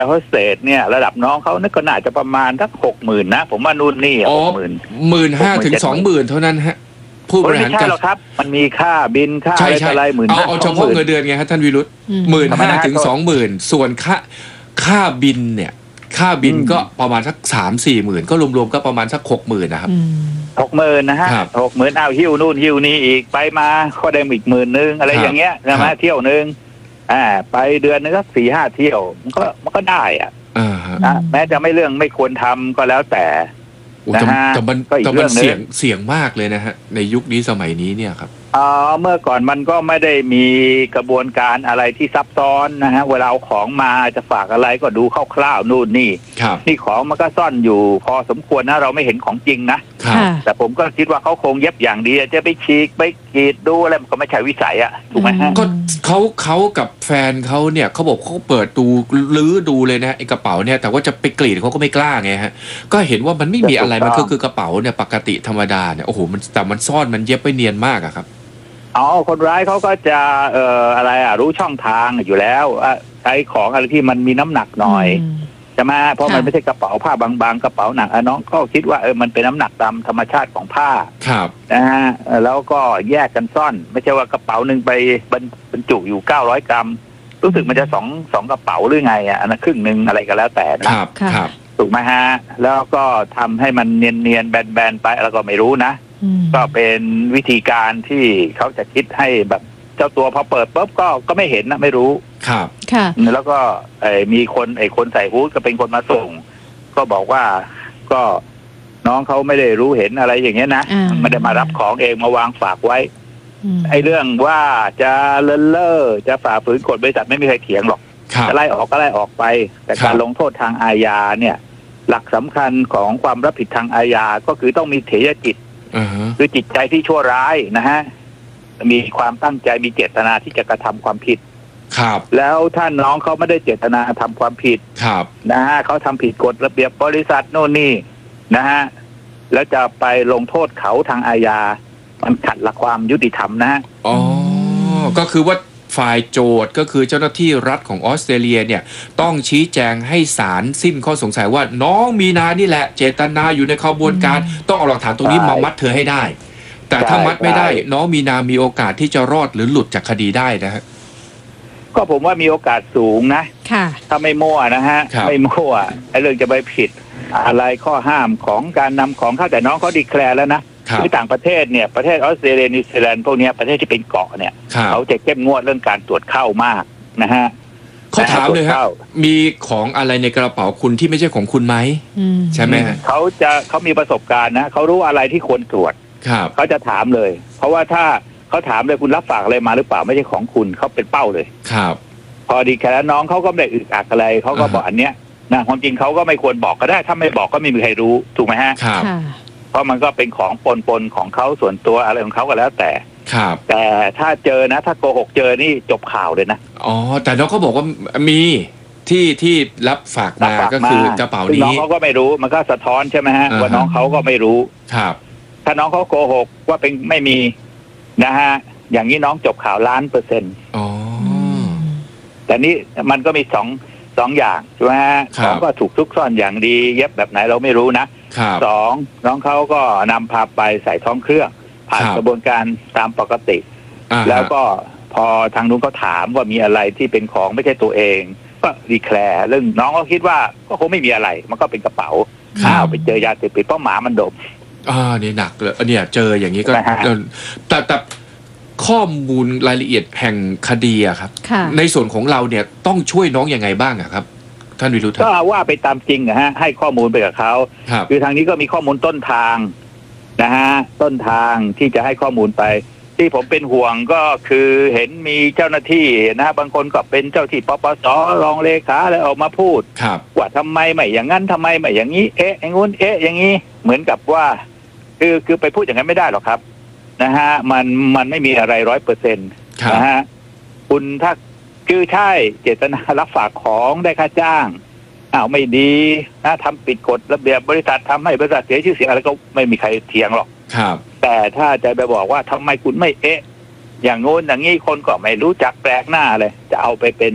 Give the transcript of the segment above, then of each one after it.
โฮสเตสเนี่ยระดับน้องเขาเนี่ยก็น่าจะประมาณสัก60,000นะผมว่านู่นนี่ 15,000 ถึง 20,000เท่านั้นฮะผู้บริหารการหรอครับมันมีค่าบินค่าอะไรหมื่นเอาเฉพาะเงินเดือนไงครับท่านวิรุธ15,000 ถึง 20,000ส่วนค่าบินเนี่ยค่าบินก็ประมาณสัก 3-4 หมื่นก็รวมๆก็ประมาณสัก 60,000 นะครับ 60,000นะฮะ60,000เอาหิ้วนู่นหิ้วนี่อีกไปมาก็ได้อีก10,000อะไรอย่างเงี้ยใช่ไหมเที่ยวนึงไปเดือนนึงก็ 4-5 เที่ยวมันก็ได้อ่ะแม้จะไม่ควรทำก็แล้วแต่นะฮะแต่มันเสี่ยงมากเลยนะฮะในยุคนี้สมัยนี้เนี่ยครับเมื่อก่อนมันก็ไม่ได้มีกระบวนการอะไรที่ซับซ้อนนะฮะเวลาเอาของมาจะฝากอะไรก็ดูคร่าวๆนู่นนี่ของมันก็ซ่อนอยู่พอสมควรนะเราไม่เห็นของจริงนะแต่ผมก็คิดว่าเขาคงเย็บอย่างดีจะไปฉีกไปกรีดดูอะไรมันก็ไม่ใช่วิสัยอะถูกไหมฮะก็เขากับแฟนเขาเนี่ยเขาบอกเขาเปิดดูลื้อดูเลยนะไอ้กระเป๋าเนี่ยแต่ว่าจะไปกรีดเขาก็ไม่กล้าไงฮะก็เห็นว่ามันไม่มีอะไรมันคือกระเป๋าเนี่ยปกติธรรมดาเนี่ยโอ้โหแต่มันซ่อนมันเย็บไปเนียนมากอะครับคนร้ายเขาก็จะอะไรรู้ช่องทางอยู่แล้วใช้ของอะไรที่มันมีน้ำหนักหน่อยใช่ไหมเพราะมันไม่ใช่กระเป๋าผ้าบางๆกระเป๋าหนังน้องก็คิดว่ามันเป็นน้ำหนักตามธรรมชาติของผ้าครับนะฮะแล้วก็แยกกันซ่อนไม่ใช่ว่ากระเป๋าหนึ่งไปบรรจุอยู่900 กรัมรู้สึกมันจะสองกระเป๋าหรือไงอันนั้นครึ่งนึงอะไรก็แล้วแต่นะครับถูกไหมฮะแล้วก็ทำให้มันเนียนๆแบนๆไปแล้วก็ไม่รู้นะก็เป็นวิธีการที่เขาจะคิดให้แบบเจ้าตัวพอเปิดปุ๊บก็ไม่เห็นนะไม่รู้ครับค่ะแล้วก็มีคนใส่ฮู้ดก็เป็นคนมาส่งก็บอกว่าก็น้องเขาไม่ได้รู้เห็นอะไรอย่างเงี้ยนะไม่ได้มารับของเองมาวางฝากไว้ไอ้เรื่องว่าจะเลินเล่อจะฝ่าฝืนกฎบริษัทไม่มีใครเถียงหรอกจะไล่ออกก็ไล่ออกไปแต่การลงโทษทางอาญาเนี่ยหลักสำคัญของความรับผิดทางอาญาก็คือต้องมีเถยจิตคือจิตใจที่ชั่วร้ายนะฮะมีความตั้งใจมีเจตนาที่จะกระทำความผิดครับแล้วท่านน้องเขาไม่ได้เจตนาทำความผิดครับนะฮะเขาทำผิดกฎระเบียบบริษัทโน่นนี่นะฮะแล้วจะไปลงโทษเขาทางอาญามันขัดหลักความยุติธรรมนะอ๋อก็คือว่าฝ่ายโจทก์ก็คือเจ้าหน้าที่รัฐของออสเตรเลียเนี่ยต้องชี้แจงให้ศาลสิ้นข้อสงสัยว่าน้องมีนานี่แหละเจตนาอยู่ในขบวนการต้องเอาหลักฐานตรงนี้มามัดเธอให้ได้แต่ถ้ามัดไม่ได้น้องมีนามีโอกาสที่จะรอดหรือหลุดจากคดีได้นะฮะก็ผมว่ามีโอกาสสูงนะถ้าไม่มั่วนะฮะไม่มั่วไอ้เรื่องจะไปผิดอะไรข้อห้ามของการนำของเข้าแต่น้องเขาดีแคลร์แล้วนะที่ต่างประเทศเนี่ยประเทศออสเตรเลียนิวซีแลนด์พวกนี้ประเทศที่เป็นเกาะเนี่ยเขาจะเข้มงวดเรื่องการตรวจเข้ามากนะฮะเขาถามเลยครับมีของอะไรในกระเป๋าคุณที่ไม่ใช่ของคุณไหมใช่ไหมเขามีประสบการณ์นะเขารู้อะไรที่ควรตรวจเขาจะถามเลยเพราะว่าถ้าเขาถามเลยคุณรับฝากอะไรมาหรือเปล่าไม่ใช่ของคุณเขาเป็นเป้าเลยครับพอดีแค่แล้วน้องเขาก็ไม่ได้อึกอักอะไรเขาก็บอกอันเนี้ยนะความจริงเขาก็ไม่ควรบอกก็ได้ถ้าไม่บอกก็ไม่มีใครรู้ถูกไหมฮะครับเพราะมันก็เป็นของปนของเขาส่วนตัวอะไรของเขาก็แล้วแต่ครับแต่ถ้าเจอนะถ้าโกหกเจอนี่จบข่าวเลยนะอ๋อแต่น้องเขาบอกว่ามีที่รับฝากมาก็คือกระเป๋านี้น้องเขาก็ไม่รู้มันก็สะท้อนใช่ไหมฮะว่าน้องเขาก็ไม่รู้ครับถ้าน้องเขาโกหกว่าเป็นไม่มีนะฮะอย่างนี้น้องจบข่าว1,000,000% อ๋อแต่นี่มันก็มีสองอย่างใช่ไหมฮะของก็ถูกซุกซ่อนอย่างดีเย็บแบบไหนเราไม่รู้นะสองน้องเขาก็นำพาไปใส่ท้องเครื่องผ่านกระบวนการตามปกติแล้วก็พอทางนู้นก็ถามว่ามีอะไรที่เป็นของไม่ใช่ตัวเองก็ดีแคลร์เรื่องน้องก็คิดว่าก็คงไม่มีอะไรมันก็เป็นกระเป๋าไปเจอยาเสพติดเพราะหมามันดมนี่หนักเลยเนี่ยเจออย่างนี้ก็แต่ข้อมูลรายละเอียดแห่งคดีอะครับในส่วนของเราเนี่ยต้องช่วยน้องยังไงบ้างอะครับท่านวิรุธก็ว่าไปตามจริงนะฮะให้ข้อมูลไปกับเขาคือทางนี้ก็มีข้อมูลต้นทางนะฮะต้นทางที่จะให้ข้อมูลไปที่ผมเป็นห่วงก็คือเห็นมีเจ้าหน้าที่นะบางคนก็เป็นเจ้าที่ปปส.รองเลขาอะไรออกมาพูดว่าทำไมไม่อย่างนั้นทำไมไม่อย่างนี้อย่างงู้นอย่างนี้เหมือนกับว่าคือไปพูดอย่างนั้นไม่ได้หรอกครับนะฮะมันไม่มีอะไร100%นะฮะคุณถ้าคือใช่เจตนารับฝากของได้ค่าจ้างไม่ดีนะทำผิดกฎระเบียบบริษัททำให้บริษัทเสียชื่อเสียงอะไรก็ไม่มีใครเถียงหรอกแต่ถ้าจะไปบอกว่าทำไมคุณไม่อย่างโน้นอย่างนี้คนก็ไม่รู้จักแปลกหน้าเลยจะเอาไปเป็น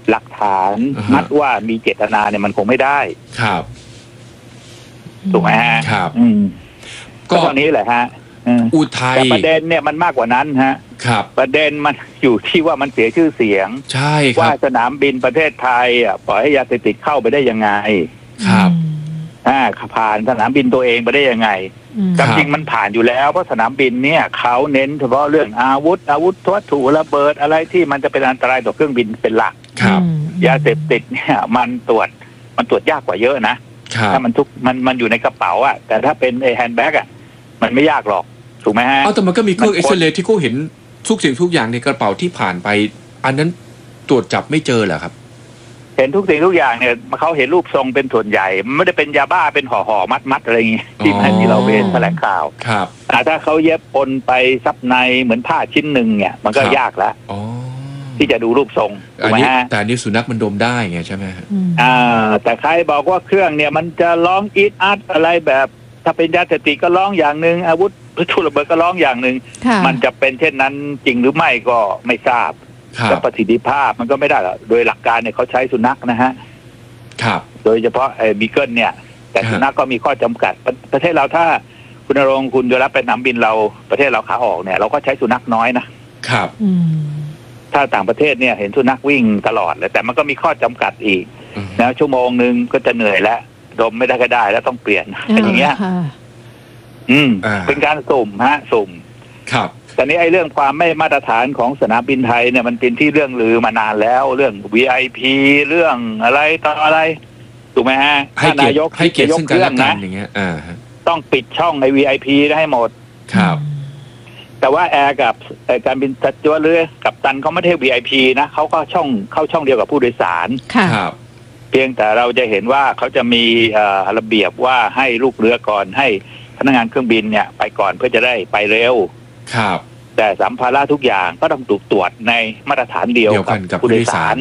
หลักฐานมัดว่ามีเจตนาเนี่ยมันคงไม่ได้ครับถูกไหมฮะครับก็ตอนนี้แหละฮะอุทัยแต่ประเด็นเนี่ยมันมากกว่านั้นฮะครับประเด็นมันอยู่ที่ว่ามันเสียชื่อเสียงใช่ครับว่าสนามบินประเทศไทยปล่อยให้ยาเสพติดเข้าไปได้ยังไงครับผ่านสนามบินตัวเองไปได้ยังไงจริงมันผ่านอยู่แล้วเพราะสนามบินเนี่ยเขาเน้นเฉพาะเรื่องอาวุธวัตถุระเบิดอะไรที่มันจะเป็นอันตรายต่อเครื่องบินเป็นหลักครับยาเสพติดเนี่ยมันตรวจยากกว่าเยอะนะถ้ามันอยู่ในกระเป๋าอ่ะแต่ถ้าเป็นไอ้แฮนด์แบ็กอ่ะมันไม่ยากหรอกถูกไหมฮะแต่มันก็มีเครื่องเอ็กซเรย์ที่เขาเห็นทุกสิ่งทุกอย่างในกระเป๋าที่ผ่านไปอันนั้นตรวจจับไม่เจอเหรอครับเห็นทุกสิ่งทุกอย่างเนี่ยเขาเห็นรูปทรงเป็นส่วนใหญ่ไม่ได้เป็นยาบ้าเป็นห่อมัดอะไรอย่างงี้ที่เราเป็นแถลงข่าวครับถ้าเขาเย็บปนไปซับในเหมือนผ้าชิ้นหนึ่งเนี่ยมันก็ยากแล้วที่จะดูรูปทรงถูกไหมฮะแต่นี่สุนัขมันดมได้ไงใช่ไหมแต่ใครบอกว่าเครื่องเนี่ยมันจะร้องอีทอาร์ตอะไรแบบถ้าเป็นยาเสพติดก็ร้องอย่างหนึ่งอาวุธวัตถุระเบิดก็ร้องอย่างหนึ่งมันจะเป็นเช่นนั้นจริงหรือไม่ก็ไม่ทราบแต่ประสิทธิภาพมันก็ไม่ได้หรอกโดยหลักการเนี่ยเขาใช้สุนัขนะฮะครับโดยเฉพาะบีเกิลเนี่ยแต่สุนัขก็มีข้อจำกัดประเทศเราถ้าคุณณรงค์คุณจะรับไปสนามบินเราประเทศเราขาออกเนี่ยเราก็ใช้สุนัขน้อยนะครับถ้าต่างประเทศเนี่ยเห็นสุนัขวิ่งตลอดเลยแต่มันก็มีข้อจำกัดอีกนะชั่วโมงนึงก็จะเหนื่อยแล้วดมไม่ได้ก็ได้แล้วต้องเปลี่ยนอย่างเงี้ยเป็นการสุ่มครับตอนนี้ไอ้เรื่องความไม่มาตรฐานของสนามบินไทยเนี่ยมันเป็นที่เรื่องลือมานานแล้วเรื่อง VIP เรื่องอะไรต่ออะไรถูกไหมฮะให้เกียรติซึ่งกันและกันอย่างเงี้ยต้องปิดช่องไอ้ VIP ให้หมดครับแต่ว่าแอร์กับการบินจัดจ้วเรือกับตันเขาไม่ได้ VIP นะเขาก็เข้าช่องเดียวกับผู้โดยสารครับเพียงแต่เราจะเห็นว่าเขาจะมีระเบียบว่าให้ลูกเรือก่อนให้พนักงานเครื่องบินเนี่ยไปก่อนเพื่อจะได้ไปเร็วครับแต่สัมภาระทุกอย่างก็ต้องถูกตรวจในมาตรฐานเดียวกับผู้โดยสาร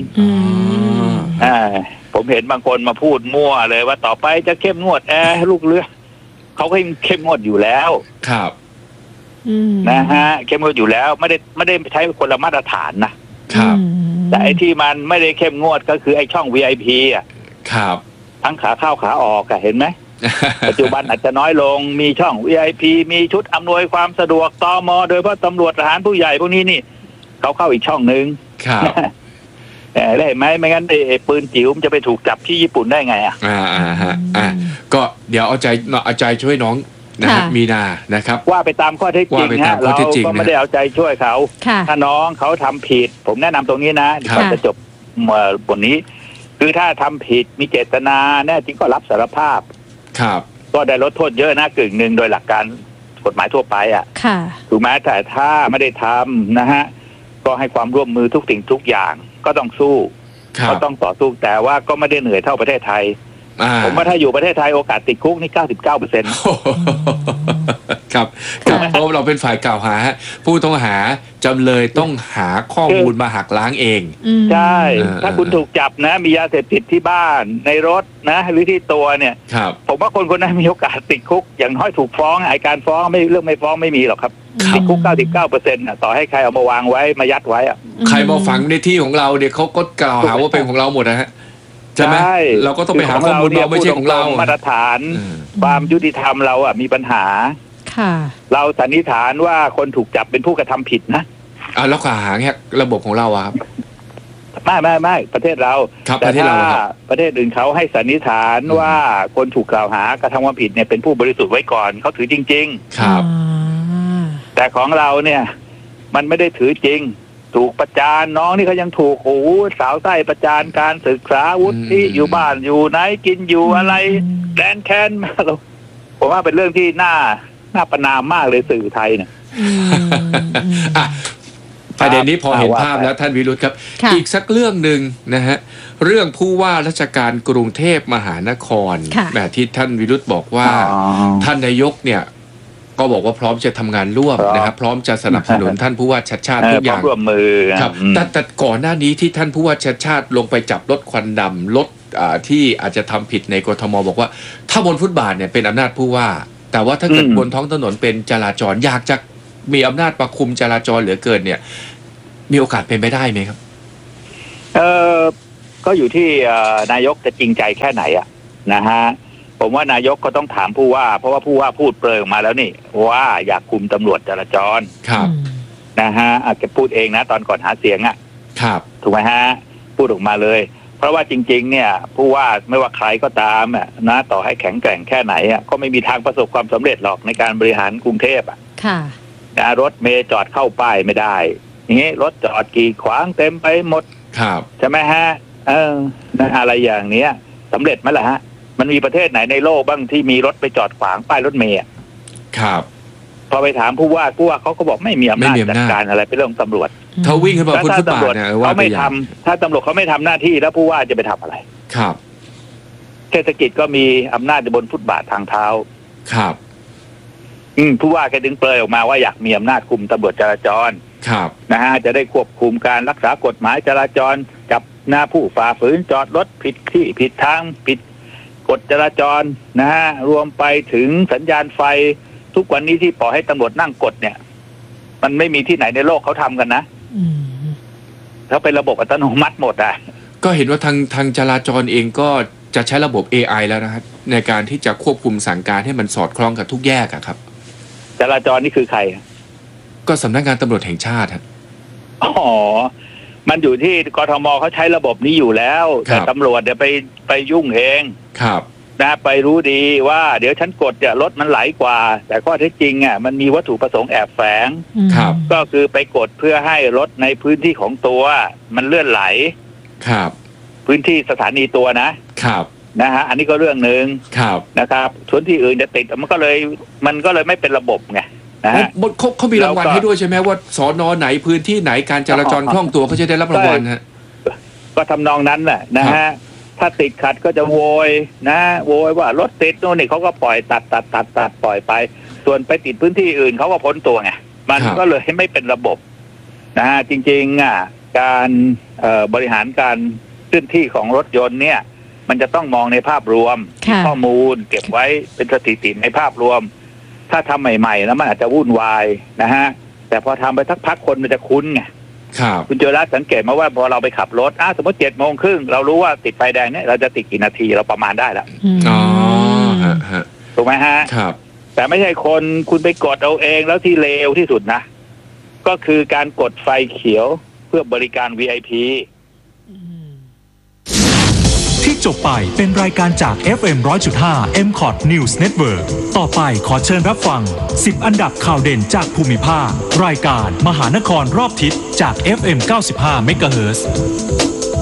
ผมเห็นบางคนมาพูดมั่วเลยว่าต่อไปจะเข้มงวดลูกเรือเขาก็เข้มงวดอยู่แล้วครับนะฮะเข้มงวดอยู่แล้วไม่ได้ใช้คนละมาตรฐานนะครับแต่ไอ้ที่มันไม่ได้เข้มงวดก็คือไอ้ช่อง VIP อ่ะครับทั้งขาเข้าขาออกเห็นไหม ปัจจุบันอาจจะน้อยลงมีช่อง VIP มีชุดอำนวยความสะดวกตม.โดยเฉพาะตำรวจทหารผู้ใหญ่พวกนี้นี่เขาเข้าอีกช่องนึงครับได้ไหมไม่งั้นไอ้ปืนจิ๋วมันจะไปถูกจับที่ญี่ปุ่นได้ไงก็เดี๋ยวเอาใจช่วยน้องนะมีนานะครับว่าไปตามข้อเท็จจริงฮะเราก็ไม่ได้เอาใจช่วยเขาถ้าน้องเขาทำผิดผมแนะนำตรงนี้นะก่อนจะจบบทนี้คือถ้าทำผิดมีเจตนาแน่จริงก็รับสารภาพครับก็ได้ลดโทษเยอะนะกึ่งหนึ่งโดยหลักการกฎหมายทั่วไปถูกไหมแต่ถ้าไม่ได้ทำนะฮะก็ให้ความร่วมมือทุกสิ่งทุกอย่างก็ต้องสู้ก็ต้องต่อสู้แต่ว่าก็ไม่ได้เหนื่อยเท่าประเทศไทยผมว่าถ้าอยู่ประเทศไทยโอกาสติดคุกนี่ 99% ครับเพราะเราเป็นฝ่ายกล่าวหาผู้ต้องหาจำเลยต้องหาข้อมูลมาหักล้างเองใช่ถ้าคุณถูกจับนะมียาเสพติดที่บ้านในรถนะหรือที่ตัวเนี่ยผมว่าคนนั้นมีโอกาสติดคุกอย่างน้อยถูกฟ้องไอ้การฟ้องเรื่องไม่ฟ้องไม่มีหรอกครับติดคุก 99% ต่อให้ใครเอามาวางไว้มายัดไว้ใครมาฝังในที่ของเราเนี่ยเขาก็กล่าวหาว่าเป็นของเราหมดนะฮะใช่ไหมเราก็ต้องไปหาข้อมูลเราไม่ใช่ของเรามาตรฐานความยุติธรรมเรามีปัญหาเราสันนิษฐานว่าคนถูกจับเป็นผู้กระทำผิดนะแล้วข้อหาแค่ระบบของเราครับไม่ประเทศเราแต่ถ้าประเทศอื่นเขาให้สันนิษฐานว่าคนถูกกล่าวหากระทำความผิดเนี่ยเป็นผู้บริสุทธิ์ไว้ก่อนเขาถือจริงๆครับแต่ของเราเนี่ยมันไม่ได้ถือจริงถูกประจานน้องนี่เขายังถูกสาวไส้ประจานการศึกษาวุฒิอยู่บ้านอยู่ไหนกินอยู่อะไรแดนแค้นผมว่าเป็นเรื่องที่น่าประณามมากเลยสื่อไทยเนี่ยประเด็นนี้พอเห็นภาพแล้วท่านวิรุธครับอีกสักเรื่องหนึ่งนะฮะเรื่องผู้ว่าราชการกรุงเทพมหานครแบบที่ท่านวิรุธบอกว่าท่านนายกเนี่ยก็บอกว่าพร้อมจะทำงานร่วมนะครับพร้อมจะสนับสนุนท่านผู้ว่าชัดชาติทุกอย่างร่วมมือครับแต่ก่อนหน้านี้ที่ท่านผู้ว่าชัดชาติลงไปจับรถควันดำรถที่อาจจะทำผิดในกทมบอกว่าถ้าบนฟุตบาทเนี่ยเป็นอำนาจผู้ว่าแต่ว่าถ้าเกิดบนท้องถนนเป็นจราจรอยากจะมีอำนาจประคุมจราจรเหลือเกินเนี่ยมีโอกาสเป็นไปได้ไหมครับก็อยู่ที่นายกจะจริงใจแค่ไหนอะนะฮะผมว่านายกก็ต้องถามผู้ว่าเพราะว่าผู้ว่าพูดเปรยออกมาแล้วนี่ว่าอยากคุมตำรวจจราจรครับนะฮะอาจจะพูดเองนะตอนก่อนหาเสียงอะครับถูกไหมฮะพูดออกมาเลยเพราะว่าจริงๆเนี่ยผู้ว่าไม่ว่าใครก็ตามนะต่อให้แข็งแกร่งแค่ไหนก็ไม่มีทางประสบความสำเร็จหรอกในการบริหารกรุงเทพค่ะนะรถเมล์จอดเข้าป้ายไม่ได้นี้รถจอดกีดขวางเต็มไปหมดครับใช่ไหมฮะอะไรอย่างเนี้ยสำเร็จไหมล่ะฮะมันมีประเทศไหนในโลกบ้างที่มีรถไปจอดขวางป้ายรถเมล์ครับพอไปถามผู้ว่าเขาก็บอกไม่มีอำนาจจัดการอะไรเป็นเรื่องของตำรวจเขาวิ่งขึ้นมาบนฟุตบาทเนี่ยเขาไม่ทำถ้าตำรวจเขาไม่ทำหน้าที่แล้วผู้ว่าจะไปทำอะไรครับเทศกิจก็มีอำนาจบนฟุตบาททางเท้าครับผู้ว่าแกดึงเปลยออกมาว่าอยากมีอำนาจคุมตำรวจจราจรครับนะฮะจะได้ควบคุมการรักษากฎหมายจราจรจับหน้าผู้ฝ่าฝืนจอดรถผิดที่ผิดทางผิดกฎจราจรนะฮะรวมไปถึงสัญญาณไฟทุกวันนี้ที่ปล่อยให้ตำรวจนั่งกดเนี่ยมันไม่มีที่ไหนในโลกเขาทำกันนะเขาเป็นระบบอัตโนมัติหมดก็เห็นว่าทางจราจรเองก็จะใช้ระบบ AI แล้วนะครับในการที่จะควบคุมสั่งการให้มันสอดคล้องกับทุกแยกครับจราจรนี่คือใครก็สำนักงานตำรวจแห่งชาติครับมันอยู่ที่กทมเขาใช้ระบบนี้อยู่แล้วแต่ตำรวจเดี๋ยวไปยุ่งเองครับนะไปรู้ดีว่าเดี๋ยวฉันกดรถมันไหลกว่าแต่ข้อเท็จจริงมันมีวัตถุประสงค์แอบแฝงก็คือไปกดเพื่อให้รถในพื้นที่ของตัวมันเลื่อนไหลครับพื้นที่สถานีตัวนะครับนะฮะอันนี้ก็เรื่องนึงนะครับส่วนที่อื่นจะติดมันก็เลยไม่เป็นระบบไงนะฮะเขามีรางวัลให้ด้วยใช่ไหมว่าสน.ไหนพื้นที่ไหนการจราจรคล่องตัวเขาจะได้รับรางวัลฮะก็ทำนองนั้นแหละนะฮะถ้าติดขัดก็จะโวยว่ารถติดโน่นนี่เขาก็ปล่อยตัดปล่อยไปส่วนไปติดพื้นที่อื่นเขาก็พ้นตัวไงมันก็เลยไม่เป็นระบบนะฮะจริงๆการบริหารการเคลื่อนที่ของรถยนต์เนี่ยมันจะต้องมองในภาพรวมข้อมูลเก็บไว้เป็นสถิติในภาพรวมถ้าทำใหม่ๆแล้วมันอาจจะวุ่นวายนะฮะแต่พอทำไปสักพักคนมันจะคุ้นไงคุณเจริญสังเกตมาว่าพอเราไปขับรถสมมติ7:30เรารู้ว่าติดไฟแดงเนี่ยเราจะติดกี่นาทีเราประมาณได้แล้วถูกไหมฮะครับแต่ไม่ใช่คนคุณไปกดเอาเองแล้วที่เลวที่สุดนะก็คือการกดไฟเขียวเพื่อบริการ VIP ที่จบไปเป็นรายการจาก FM 100.5 MCOT News Network ต่อไปขอเชิญรับฟัง10อันดับข่าวเด่นจากภูมิภาครายการมหานครรอบทิศจาก FM 95 MHz